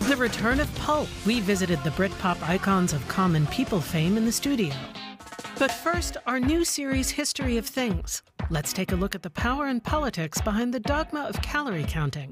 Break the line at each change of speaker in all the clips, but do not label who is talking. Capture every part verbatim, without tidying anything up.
The return of Pulp. We visited the Britpop icons of common people fame in the studio. But first, our new series, History of Things. Let's take a look at the power and politics behind the dogma of calorie counting.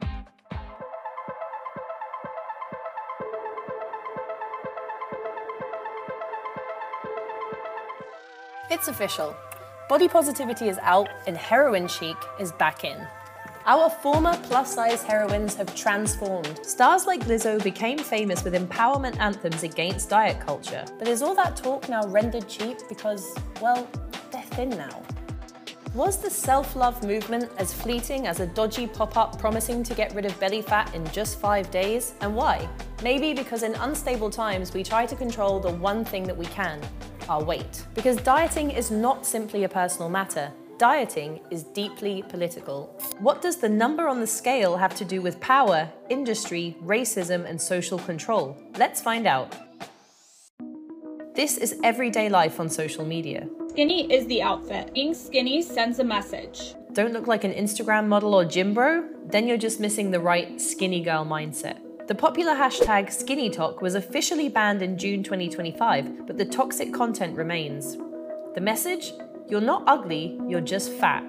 It's official. Body positivity is out and heroin chic is back in. Our former plus-size heroines have transformed. Stars like Lizzo became famous with empowerment anthems against diet culture. But is all that talk now rendered cheap because, well, they're thin now? Was the self-love movement as fleeting as a dodgy pop-up promising to get rid of belly fat in just five days? And why? Maybe because in unstable times we try to control the one thing that we can, our weight. Because dieting is not simply a personal matter. Dieting is deeply political. What does the number on the scale have to do with power, industry, racism, and social control? Let's find out. This is everyday life on social media.
Skinny is the outfit. Being skinny sends a message.
Don't look like an Instagram model or gym bro? Then you're just missing the right skinny girl mindset. The popular hashtag SkinnyTok was officially banned in June twenty twenty-five, but the toxic content remains. The message? You're not ugly, you're just fat.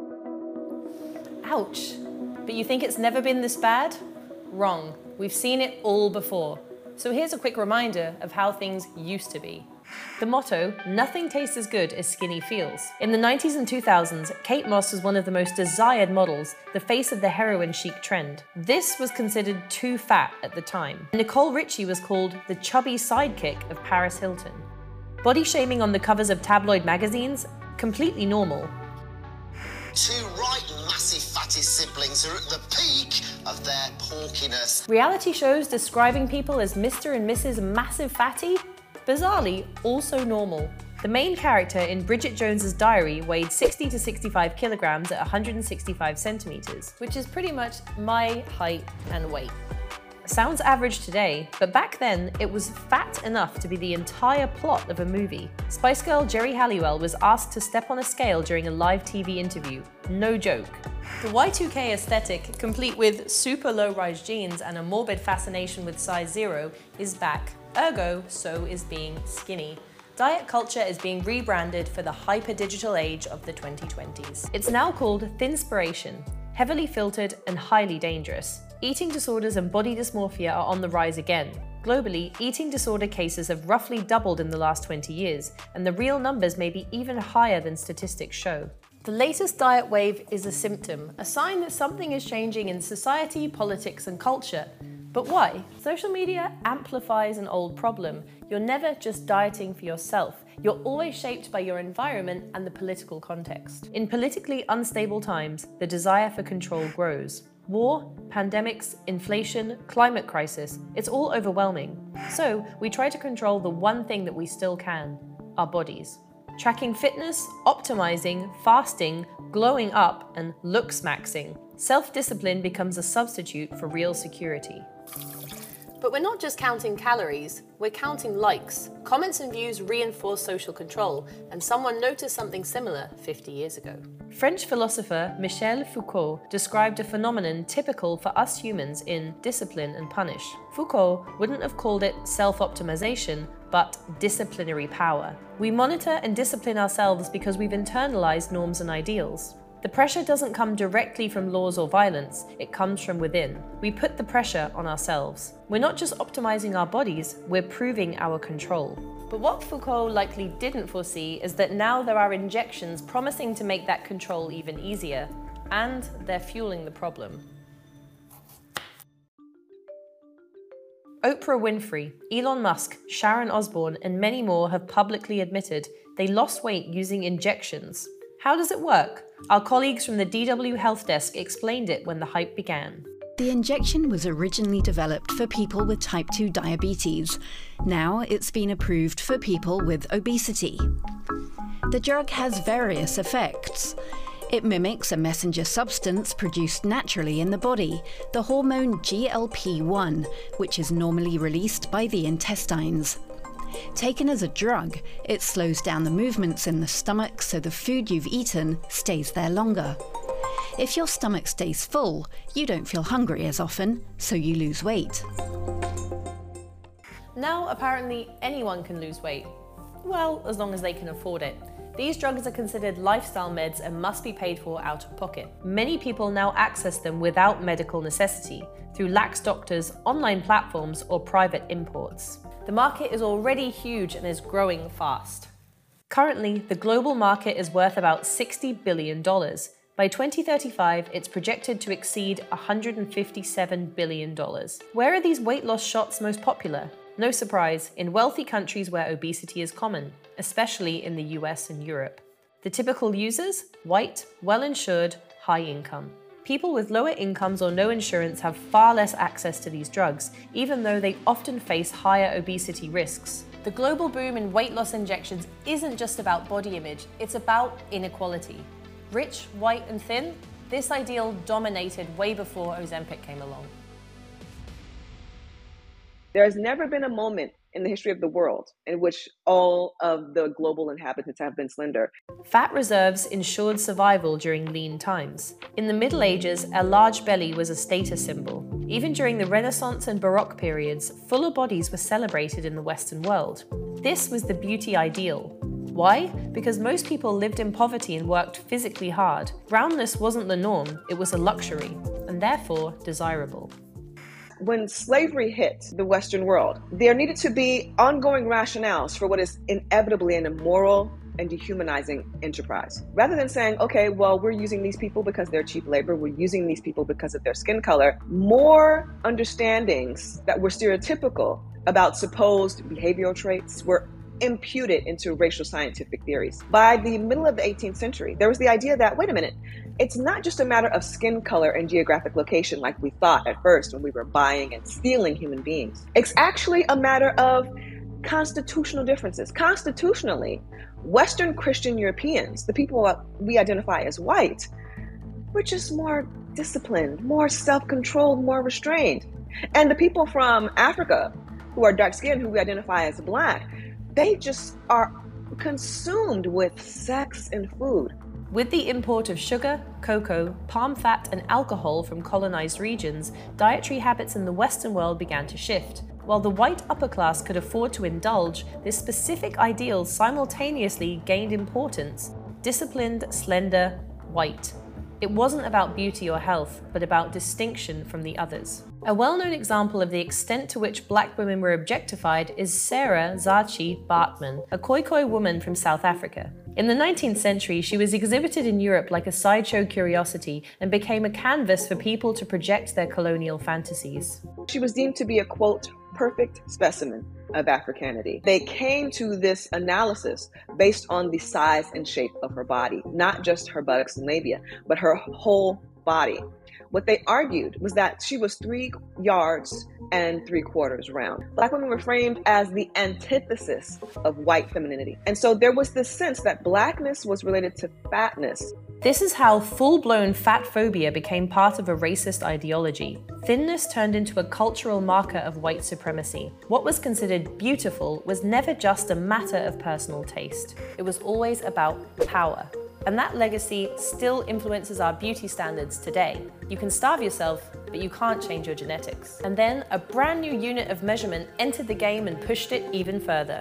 Ouch. But you think it's never been this bad? Wrong. We've seen it all before. So here's a quick reminder of how things used to be. The motto, nothing tastes as good as skinny feels. In the nineties and two thousands, Kate Moss was one of the most desired models, the face of the heroin chic trend. This was considered too fat at the time. Nicole Richie was called the chubby sidekick of Paris Hilton. Body shaming on the covers of tabloid magazines, completely normal.
Two right massive fatty siblings are at the peak of their porkiness.
Reality shows describing people as Mister and Missus Massive Fatty? Bizarrely, also normal. The main character in Bridget Jones's Diary weighed sixty to sixty-five kilograms at one hundred sixty-five centimeters, which is pretty much my height and weight. Sounds average today, but back then it was fat enough to be the entire plot of a movie. Spice Girl Jerry Halliwell was asked to step on a scale during a live T V interview. No joke. The Y two K aesthetic, complete with super low-rise jeans and a morbid fascination with size zero, is back. Ergo, so is being skinny. Diet culture is being rebranded for the hyper-digital age of the twenty twenties. It's now called Thinspiration, heavily filtered and highly dangerous. Eating disorders and body dysmorphia are on the rise again. Globally, eating disorder cases have roughly doubled in the last twenty years, and the real numbers may be even higher than statistics show. The latest diet wave is a symptom, a sign that something is changing in society, politics, and culture. But why? Social media amplifies an old problem. You're never just dieting for yourself. You're always shaped by your environment and the political context. In politically unstable times, the desire for control grows. War, pandemics, inflation, climate crisis, it's all overwhelming. So we try to control the one thing that we still can, our bodies. Tracking fitness, optimizing, fasting, glowing up, and looks-maxing. Self-discipline becomes a substitute for real security. But we're not just counting calories, we're counting likes. Comments and views reinforce social control, and someone noticed something similar fifty years ago. French philosopher Michel Foucault described a phenomenon typical for us humans in Discipline and Punish. Foucault wouldn't have called it self-optimization, but disciplinary power. We monitor and discipline ourselves because we've internalized norms and ideals. The pressure doesn't come directly from laws or violence, it comes from within. We put the pressure on ourselves. We're not just optimizing our bodies, we're proving our control. But what Foucault likely didn't foresee is that now there are injections promising to make that control even easier, and they're fueling the problem. Oprah Winfrey, Elon Musk, Sharon Osbourne, and many more have publicly admitted they lost weight using injections. How does it work? Our colleagues from the D W Health Desk explained it when the hype began.
The injection was originally developed for people with type two diabetes. Now it's been approved for people with obesity. The drug has various effects. It mimics a messenger substance produced naturally in the body, the hormone G L P one, which is normally released by the intestines. Taken as a drug, it slows down the movements in the stomach so the food you've eaten stays there longer. If your stomach stays full, you don't feel hungry as often, so you lose weight.
Now, apparently, anyone can lose weight. Well, as long as they can afford it. These drugs are considered lifestyle meds and must be paid for out of pocket. Many people now access them without medical necessity, through lax doctors, online platforms, or private imports. The market is already huge and is growing fast. Currently, the global market is worth about sixty billion dollars. By twenty thirty-five, it's projected to exceed one hundred fifty-seven billion dollars. Where are these weight loss shots most popular? No surprise, in wealthy countries where obesity is common, especially in the U S and Europe. The typical users? White, well-insured, high income. People with lower incomes or no insurance have far less access to these drugs, even though they often face higher obesity risks. The global boom in weight loss injections isn't just about body image, it's about inequality. Rich, white, and thin? This ideal dominated way before Ozempic came along.
There has never been a moment in the history of the world in which all of the global inhabitants have been slender.
Fat reserves ensured survival during lean times. In the Middle Ages, a large belly was a status symbol. Even during the Renaissance and Baroque periods, fuller bodies were celebrated in the Western world. This was the beauty ideal. Why? Because most people lived in poverty and worked physically hard. Roundness wasn't the norm, it was a luxury, and therefore desirable.
When slavery hit the Western world, there needed to be ongoing rationales for what is inevitably an immoral and dehumanizing enterprise. Rather than saying, okay, well, we're using these people because they're cheap labor, we're using these people because of their skin color, more understandings that were stereotypical about supposed behavioral traits were imputed into racial scientific theories. By the middle of the eighteenth century, there was the idea that, wait a minute, it's not just a matter of skin color and geographic location like we thought at first when we were buying and stealing human beings. It's actually a matter of constitutional differences. Constitutionally, Western Christian Europeans, the people we identify as white, were just more disciplined, more self-controlled, more restrained. And the people from Africa who are dark-skinned, who we identify as black, they just are consumed with sex and food.
With the import of sugar, cocoa, palm fat, and alcohol from colonized regions, dietary habits in the Western world began to shift. While the white upper class could afford to indulge, this specific ideal simultaneously gained importance. Disciplined, slender, white. It wasn't about beauty or health, but about distinction from the others. A well-known example of the extent to which black women were objectified is Sarah Zachi Baartman, a Khoikhoi woman from South Africa. In the nineteenth century, she was exhibited in Europe like a sideshow curiosity and became a canvas for people to project their colonial fantasies.
She was deemed to be a, quote, perfect specimen of Africanity. They came to this analysis based on the size and shape of her body, not just her buttocks and labia, but her whole body. What they argued was that she was three yards and three quarters round. Black women were framed as the antithesis of white femininity. And so there was this sense that blackness was related to fatness.
This is how full-blown fat phobia became part of a racist ideology. Thinness turned into a cultural marker of white supremacy. What was considered beautiful was never just a matter of personal taste. It was always about power. And that legacy still influences our beauty standards today. You can starve yourself, but you can't change your genetics. And then a brand new unit of measurement entered the game and pushed it even further.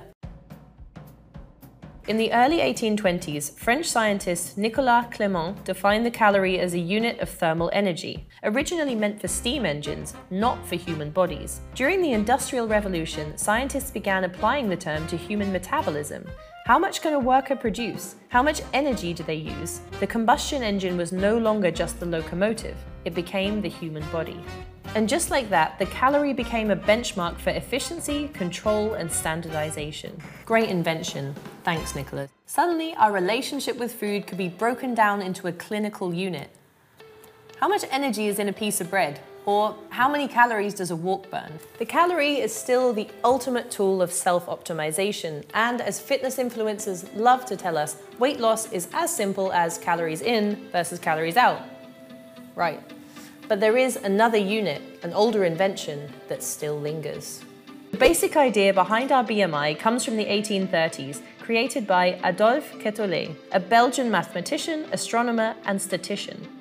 In the early eighteen twenties, French scientist Nicolas Clément defined the calorie as a unit of thermal energy, originally meant for steam engines, not for human bodies. During the Industrial Revolution, scientists began applying the term to human metabolism. How much can a worker produce? How much energy do they use? The combustion engine was no longer just the locomotive, it became the human body. And just like that, the calorie became a benchmark for efficiency, control, and standardization. Great invention. Thanks, Nicholas. Suddenly, our relationship with food could be broken down into a clinical unit. How much energy is in a piece of bread? Or how many calories does a walk burn? The calorie is still the ultimate tool of self-optimization, and as fitness influencers love to tell us, weight loss is as simple as calories in versus calories out. Right. But there is another unit, an older invention, that still lingers. The basic idea behind our B M I comes from the eighteen thirties, created by Adolphe Quetelet, a Belgian mathematician, astronomer, and statistician.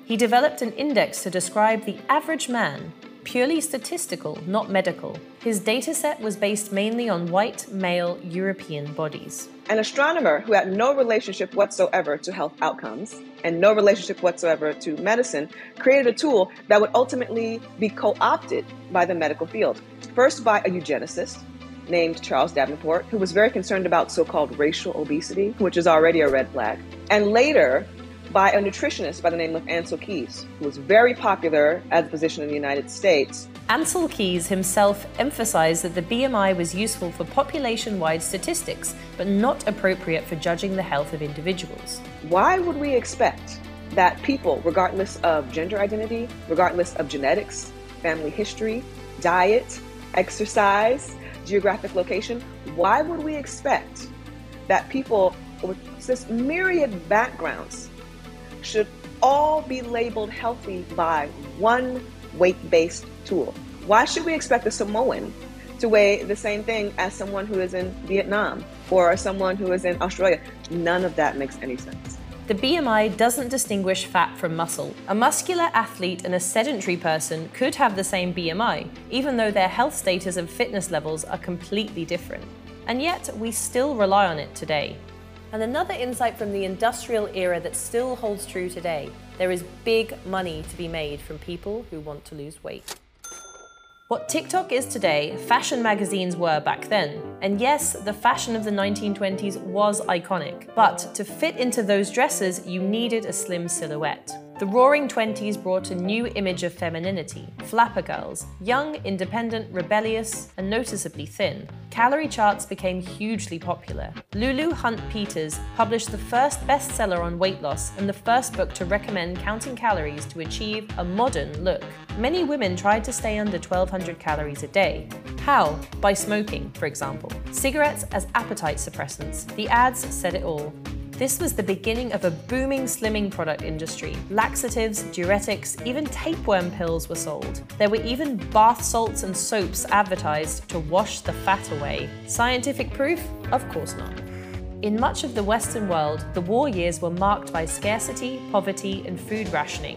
He developed an index to describe the average man, purely statistical, not medical. His dataset was based mainly on white, male, European bodies.
An astronomer who had no relationship whatsoever to health outcomes and no relationship whatsoever to medicine created a tool that would ultimately be co-opted by the medical field. First by a eugenicist named Charles Davenport, who was very concerned about so-called racial obesity, which is already a red flag, and later by a nutritionist by the name of Ancel Keys, who was very popular as a physician in the United States.
Ancel Keys himself emphasized that the B M I was useful for population-wide statistics, but not appropriate for judging the health of individuals.
Why would we expect that people, regardless of gender identity, regardless of genetics, family history, diet, exercise, geographic location, why would we expect that people with this myriad backgrounds should all be labeled healthy by one weight-based tool? Why should we expect a Samoan to weigh the same thing as someone who is in Vietnam or someone who is in Australia? None of that makes any sense.
The B M I doesn't distinguish fat from muscle. A muscular athlete and a sedentary person could have the same B M I, even though their health status and fitness levels are completely different. And yet, we still rely on it today. And another insight from the industrial era that still holds true today: there is big money to be made from people who want to lose weight. What TikTok is today, fashion magazines were back then. And yes, the fashion of the nineteen twenties was iconic, but to fit into those dresses, you needed a slim silhouette. The Roaring Twenties brought a new image of femininity: flapper girls, young, independent, rebellious, and noticeably thin. Calorie charts became hugely popular. Lulu Hunt Peters published the first bestseller on weight loss and the first book to recommend counting calories to achieve a modern look. Many women tried to stay under twelve hundred calories a day. How? By smoking, for example. Cigarettes as appetite suppressants. The ads said it all. This was the beginning of a booming slimming product industry. Laxatives, diuretics, even tapeworm pills were sold. There were even bath salts and soaps advertised to wash the fat away. Scientific proof? Of course not. In much of the Western world, the war years were marked by scarcity, poverty, and food rationing.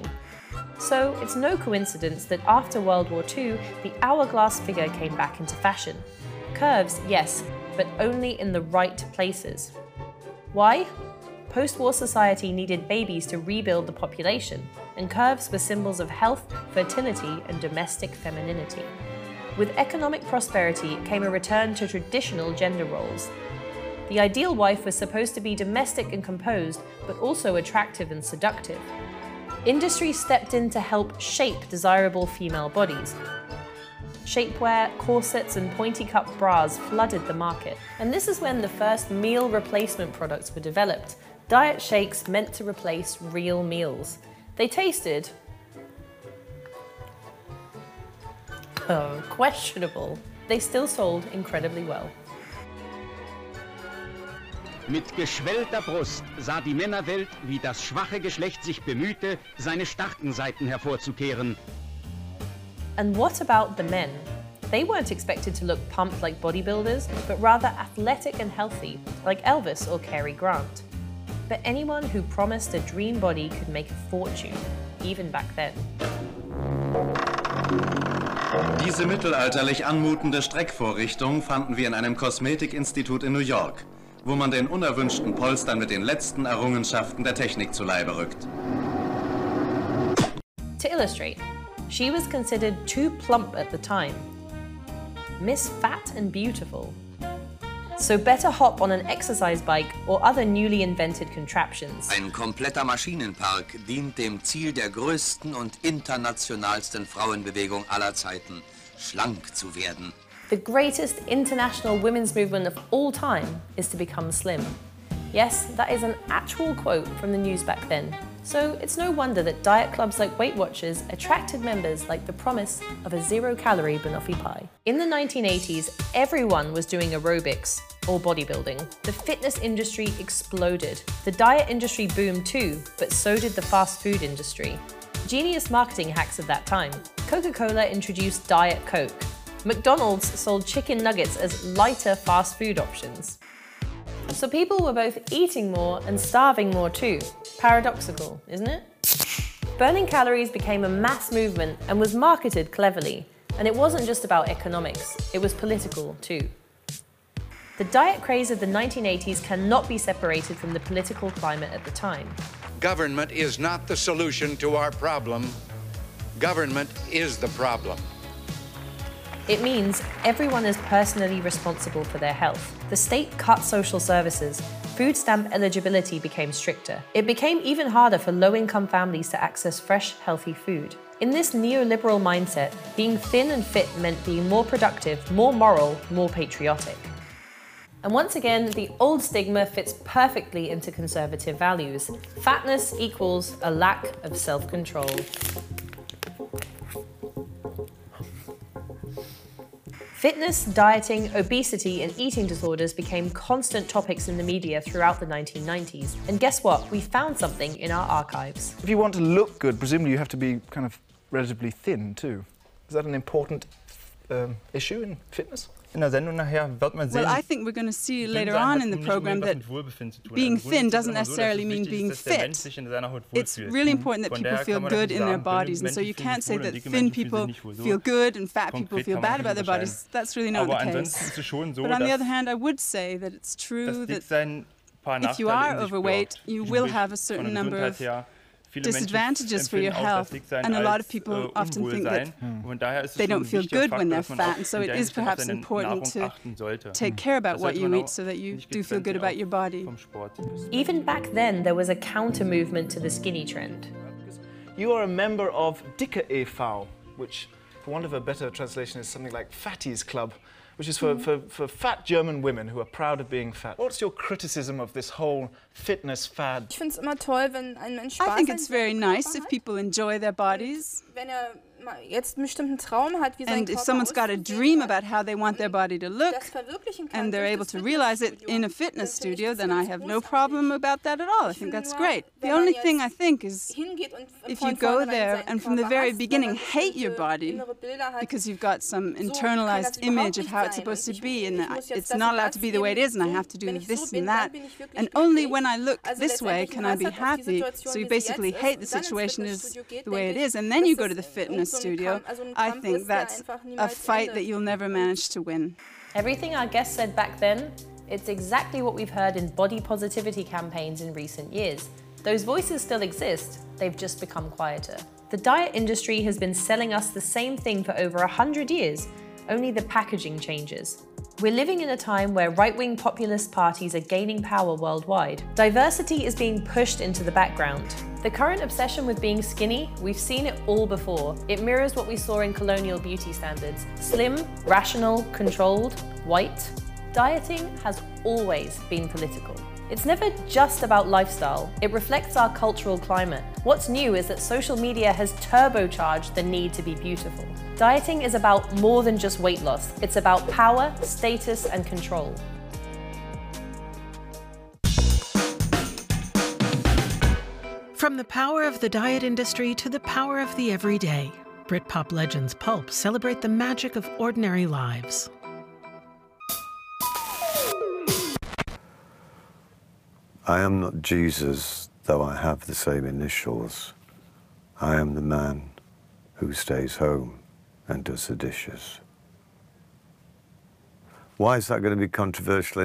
So it's no coincidence that after World War Two, the hourglass figure came back into fashion. Curves, yes, but only in the right places. Why? Post-war society needed babies to rebuild the population, and curves were symbols of health, fertility, and domestic femininity. With economic prosperity came a return to traditional gender roles. The ideal wife was supposed to be domestic and composed, but also attractive and seductive. Industry stepped in to help shape desirable female bodies. Shapewear, corsets, and pointy-cup bras flooded the market. And this is when the first meal replacement products were developed. Diet shakes meant to replace real meals. They tasted oh, questionable. They still sold incredibly well.
Mit geschwellter Brust sah die Männerwelt, wie das schwache Geschlecht sich bemühte, seine starken Seiten hervorzukehren.
And what about the men? They weren't expected to look pumped like bodybuilders, but rather athletic and healthy, like Elvis or Cary Grant. But anyone who promised a dream body could make a fortune, even back then.
Diese mittelalterlich anmutende Streckvorrichtung fanden wir in einem Kosmetikinstitut in New York, wo man den unerwünschten Polstern mit den letzten Errungenschaften der Technik zu Leibe rückt.
To illustrate, she was considered too plump at the time. Miss Fat and Beautiful. So better hop on an exercise bike or other newly invented contraptions.
Ein kompletter Maschinenpark dient dem Ziel der größten und internationalsten Frauenbewegung aller Zeiten, schlank zu werden.
The greatest international women's movement of all time is to become slim. Yes, that is an actual quote from the news back then. So it's no wonder that diet clubs like Weight Watchers attracted members like the promise of a zero-calorie banoffee pie. In the nineteen eighties, everyone was doing aerobics or bodybuilding. The fitness industry exploded. The diet industry boomed too, but so did the fast food industry. Genius marketing hacks of that time. Coca-Cola introduced Diet Coke. McDonald's sold chicken nuggets as lighter fast food options. So people were both eating more and starving more too. Paradoxical, isn't it? Burning calories became a mass movement and was marketed cleverly. And it wasn't just about economics, it was political too. The diet craze of the nineteen eighties cannot be separated from the political climate at the time.
Government is not the solution to our problem. Government is the problem.
It means everyone is personally responsible for their health. The state cut social services. Food stamp eligibility became stricter. It became even harder for low-income families to access fresh, healthy food. In this neoliberal mindset, being thin and fit meant being more productive, more moral, more patriotic. And once again, the old stigma fits perfectly into conservative values. Fatness equals a lack of self-control. Fitness, dieting, obesity, and eating disorders became constant topics in the media throughout the nineteen nineties. And guess what? We found something in our archives.
If you want to look good, presumably you have to be kind of relatively thin too. Is that an important um, issue in fitness?
In der Sendung nachher wird man sehen.
Well, I think we're going to see later on in the program that being thin doesn't necessarily mean being fit. It's really important that people feel good in their bodies, and so you can't say that thin people feel good and fat people feel bad about their bodies. That's really not the case. But on the other hand, I would say that it's true that if you are overweight, you will have a certain number of disadvantages for your health, and a lot of people often think that they don't feel good when they're fat, and so it is perhaps important to take care about what you eat so that you do feel good about your body.
Even back then, there was a counter-movement to the skinny trend.
You are a member of Dicker e V, which, for want of a better translation, is something like Fatties Club, which is for, mm. for, for fat German women who are proud of being fat. What's your criticism of this whole fitness fad?
I think it's very nice if people enjoy their bodies. And if someone's got a dream about how they want their body to look, and they're able to realize it in a fitness studio, then I have no problem about that at all. I think that's great. The only thing I think is, if you go there and from the very beginning hate your body, because you've got some internalized image of how it's supposed to be, and it's not allowed to be the way it is, and I have to do this and that, and only when I look this way can I be happy. So you basically hate the situation is the way it is, and then you go to the fitness studio. I think that's a fight that you'll never manage to win.
Everything our guest said back then, it's exactly what we've heard in body positivity campaigns in recent years. Those voices still exist, they've just become quieter. The diet industry has been selling us the same thing for over a hundred years, only the packaging changes. We're living in a time where right-wing populist parties are gaining power worldwide. Diversity is being pushed into the background. The current obsession with being skinny, we've seen it all before. It mirrors what we saw in colonial beauty standards. Slim, rational, controlled, white. Dieting has always been political. It's never just about lifestyle. It reflects our cultural climate. What's new is that social media has turbocharged the need to be beautiful. Dieting is about more than just weight loss. It's about power, status, and control.
From the power of the diet industry to the power of the everyday, Britpop legends Pulp celebrate the magic of ordinary lives.
I am not Jesus, though I have the same initials. I am the man who stays home and does the dishes. Why is that going to be controversial?